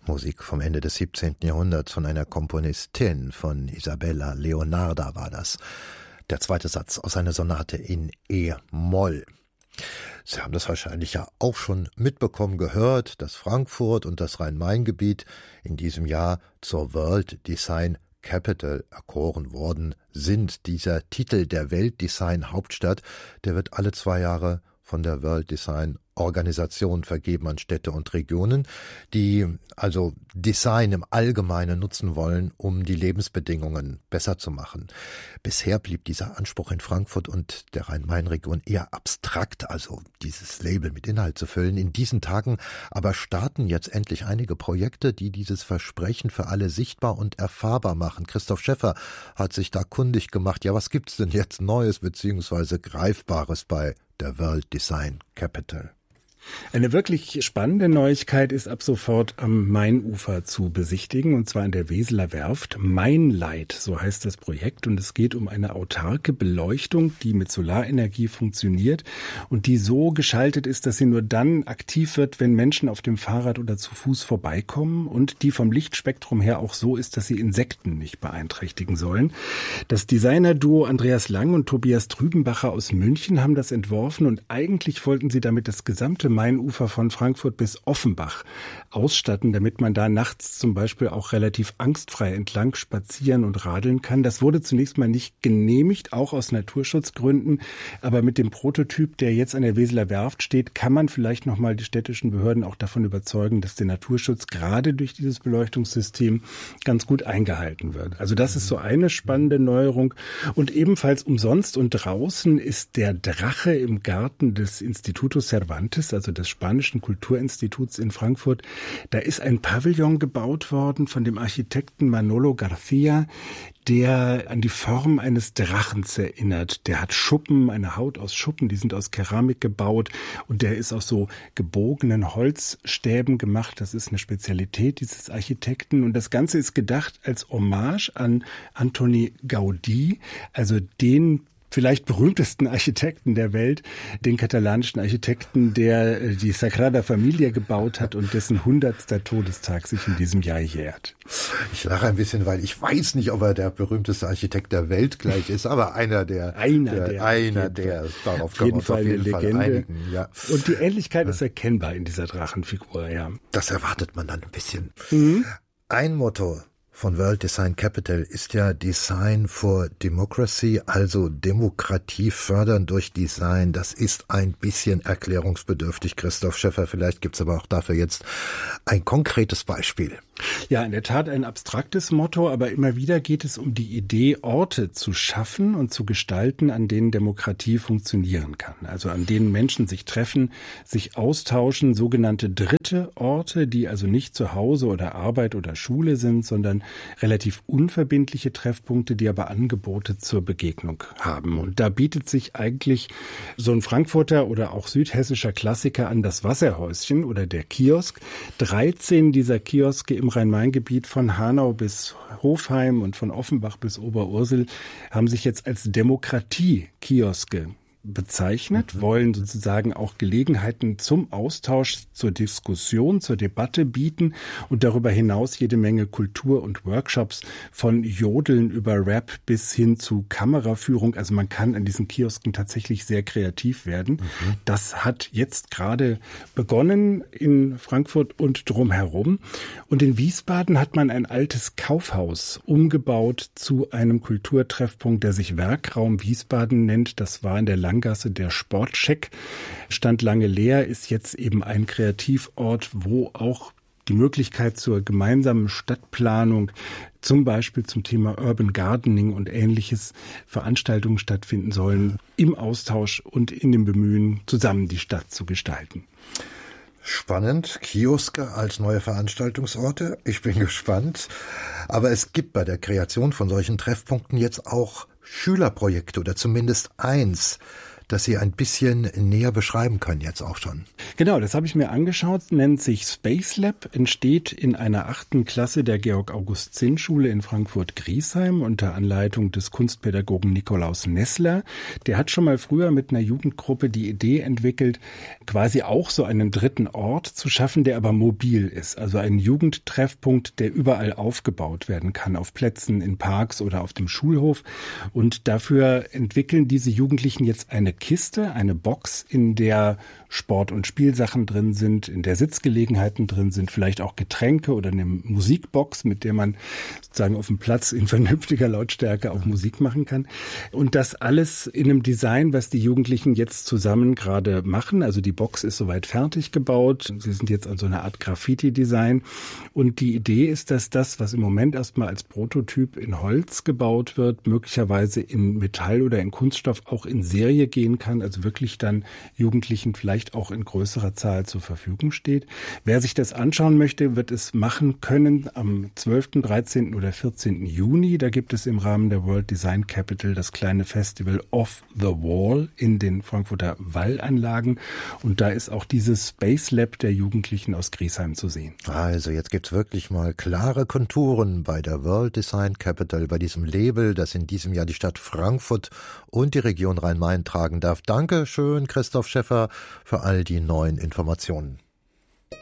Barockmusik vom Ende des 17. Jahrhunderts von einer Komponistin, von Isabella Leonarda war das. Der zweite Satz aus einer Sonate in E-Moll. Sie haben das wahrscheinlich ja auch schon mitbekommen, gehört, dass Frankfurt und das Rhein-Main-Gebiet in diesem Jahr zur World Design Capital erkoren worden sind. Dieser Titel der Weltdesign-Hauptstadt, der wird alle 2 Jahre von der World Design Organisation vergeben an Städte und Regionen, die also Design im Allgemeinen nutzen wollen, um die Lebensbedingungen besser zu machen. Bisher blieb dieser Anspruch in Frankfurt und der Rhein-Main-Region eher abstrakt, also dieses Label mit Inhalt zu füllen. In diesen Tagen aber starten jetzt endlich einige Projekte, die dieses Versprechen für alle sichtbar und erfahrbar machen. Christoph Schäffer hat sich da kundig gemacht. Ja, was gibt's denn jetzt Neues bzw. Greifbares bei der World Design Capital? Eine wirklich spannende Neuigkeit ist ab sofort am Mainufer zu besichtigen, und zwar an der Weseler Werft. Mainlight, so heißt das Projekt, und es geht um eine autarke Beleuchtung, die mit Solarenergie funktioniert und die so geschaltet ist, dass sie nur dann aktiv wird, wenn Menschen auf dem Fahrrad oder zu Fuß vorbeikommen, und die vom Lichtspektrum her auch so ist, dass sie Insekten nicht beeinträchtigen sollen. Das Designerduo Andreas Lang und Tobias Trübenbacher aus München haben das entworfen, und eigentlich wollten sie damit das gesamte Mainufer von Frankfurt bis Offenbach ausstatten, damit man da nachts zum Beispiel auch relativ angstfrei entlang spazieren und radeln kann. Das wurde zunächst mal nicht genehmigt, auch aus Naturschutzgründen. Aber mit dem Prototyp, der jetzt an der Weseler Werft steht, kann man vielleicht nochmal die städtischen Behörden auch davon überzeugen, dass der Naturschutz gerade durch dieses Beleuchtungssystem ganz gut eingehalten wird. Also das ist so eine spannende Neuerung. Und ebenfalls umsonst und draußen ist der Drache im Garten des Instituto Cervantes, also des Spanischen Kulturinstituts in Frankfurt. Da ist ein Pavillon gebaut worden von dem Architekten Manolo García, der an die Form eines Drachens erinnert. Der hat Schuppen, eine Haut aus Schuppen, die sind aus Keramik gebaut, und der ist aus so gebogenen Holzstäben gemacht. Das ist eine Spezialität dieses Architekten, und das Ganze ist gedacht als Hommage an Antoni Gaudí, also den vielleicht berühmtesten Architekten der Welt, den katalanischen Architekten, der die Sagrada Familia gebaut hat und dessen 100. Todestag sich in diesem Jahr jährt. Ich lache ein bisschen, weil ich weiß nicht, ob er der berühmteste Architekt der Welt gleich ist, aber einer der darauf können wir uns auf jeden Fall einigen. Ja. Und die Ähnlichkeit ist erkennbar in dieser Drachenfigur, ja. Das erwartet man dann ein bisschen. Ein Motto von World Design Capital ist ja Design for Democracy, also Demokratie fördern durch Design. Das ist ein bisschen erklärungsbedürftig, Christoph Schäffer. Vielleicht gibt's aber auch dafür jetzt ein konkretes Beispiel. Ja, in der Tat ein abstraktes Motto, aber immer wieder geht es um die Idee, Orte zu schaffen und zu gestalten, an denen Demokratie funktionieren kann. Also an denen Menschen sich treffen, sich austauschen, sogenannte dritte Orte, die also nicht zu Hause oder Arbeit oder Schule sind, sondern relativ unverbindliche Treffpunkte, die aber Angebote zur Begegnung haben. Und da bietet sich eigentlich so ein Frankfurter oder auch südhessischer Klassiker an, das Wasserhäuschen oder der Kiosk. 13 dieser Kioske im Rhein-Main-Gebiet von Hanau bis Hofheim und von Offenbach bis Oberursel haben sich jetzt als Demokratie-Kioske bezeichnet, wollen sozusagen auch Gelegenheiten zum Austausch, zur Diskussion, zur Debatte bieten und darüber hinaus jede Menge Kultur und Workshops von Jodeln über Rap bis hin zu Kameraführung. Also man kann an diesen Kiosken tatsächlich sehr kreativ werden. Das hat jetzt gerade begonnen in Frankfurt und drumherum. Und in Wiesbaden hat man ein altes Kaufhaus umgebaut zu einem Kulturtreffpunkt, der sich Werkraum Wiesbaden nennt. Das war in der Langgasse der Sportcheck, stand lange leer, ist jetzt eben ein Kreativort, wo auch die Möglichkeit zur gemeinsamen Stadtplanung, zum Beispiel zum Thema Urban Gardening und ähnliches, Veranstaltungen stattfinden sollen, im Austausch und in dem Bemühen, zusammen die Stadt zu gestalten. Spannend, Kioske als neue Veranstaltungsorte. Ich bin gespannt. Aber es gibt bei der Kreation von solchen Treffpunkten jetzt auch Schülerprojekte oder zumindest eins. das Sie ein bisschen näher beschreiben können jetzt auch schon. Genau, das habe ich mir angeschaut, nennt sich Space Lab, entsteht in einer 8. Klasse der Georg-August-Zinn-Schule in Frankfurt-Griesheim unter Anleitung des Kunstpädagogen Nikolaus Nessler. Der hat schon mal früher mit einer Jugendgruppe die Idee entwickelt, quasi auch so einen dritten Ort zu schaffen, der aber mobil ist. Also ein Jugendtreffpunkt, der überall aufgebaut werden kann, auf Plätzen, in Parks oder auf dem Schulhof. Und dafür entwickeln diese Jugendlichen jetzt eine Kiste, eine Box, in der Sport- und Spielsachen drin sind, in der Sitzgelegenheiten drin sind, vielleicht auch Getränke oder eine Musikbox, mit der man sozusagen auf dem Platz in vernünftiger Lautstärke auch Musik machen kann. Und das alles in einem Design, was die Jugendlichen jetzt zusammen gerade machen. Also die Box ist soweit fertig gebaut. Sie sind jetzt an so einer Art Graffiti-Design. Und die Idee ist, dass das, was im Moment erstmal als Prototyp in Holz gebaut wird, möglicherweise in Metall oder in Kunststoff auch in Serie gehen kann. Also wirklich dann Jugendlichen vielleicht auch in größerer Zahl zur Verfügung steht. Wer sich das anschauen möchte, wird es machen können am 12., 13. oder 14. Juni. Da gibt es im Rahmen der World Design Capital das kleine Festival Off the Wall in den Frankfurter Wallanlagen. Und da ist auch dieses Space Lab der Jugendlichen aus Griesheim zu sehen. Also jetzt gibt's wirklich mal klare Konturen bei der World Design Capital, bei diesem Label, das in diesem Jahr die Stadt Frankfurt und die Region Rhein-Main tragen darf. Danke schön, Christoph Schäffer, für all die neuen Informationen.